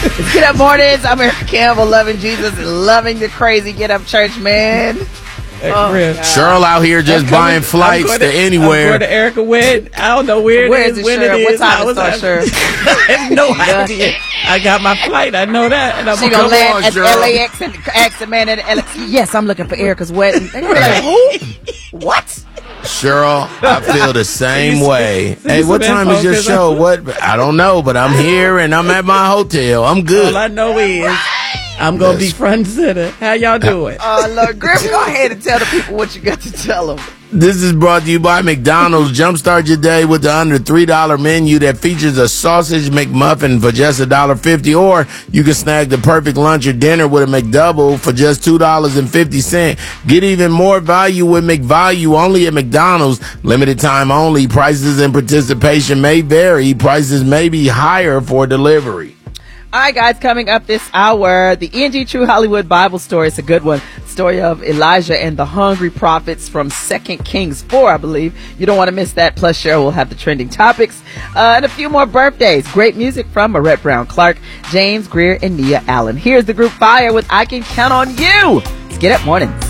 It's Get Up Mornings. I'm Erica Campbell, loving Jesus and loving the crazy Get Up Church, man. Cheryl out here just buying flights to anywhere. I'm going to Erica wedding. I don't know where it is, when it is. What time is it, Cheryl? I have no idea. I got my flight. I know that. And I'm she gonna land at LAX and ask the man at LAX. Yes, I'm looking for Erica's wedding. And you're like, who? What? Cheryl, I feel the same way. Hey, what time is your show? What? I don't know, but I'm here and I'm at my hotel. I'm good. All I know is I'm going to be front and center. How y'all doing? Lord, Griff, go ahead and tell the people what you got to tell them. This is brought to you by McDonald's. Jumpstart your day with the under $3 menu that features a sausage McMuffin for just $1.50, or you can snag the perfect lunch or dinner with a McDouble for just $2.50. Get even more value with McValue only at McDonald's. Limited time only. Prices and participation may vary. Prices may be higher for delivery. All right, guys, coming up this hour, the ENG True Hollywood Bible story. It's a good one. Story of Elijah and the hungry prophets from 2 Kings 4, I believe. You don't want to miss that. Plus, Cheryl will have the trending topics and a few more birthdays. Great music from Marette Brown Clark, James Greer, and Nia Allen. Here's the group Fire with I Can Count on You. Let's Get Up Mornings.